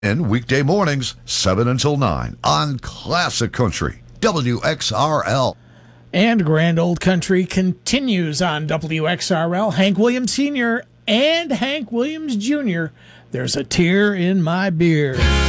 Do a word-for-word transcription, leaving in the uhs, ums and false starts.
And weekday mornings, seven until nine on Classic Country, W X R L. And Grand Old Country continues on W X R L. Hank Williams Senior and Hank Williams Junior There's a tear in my beer.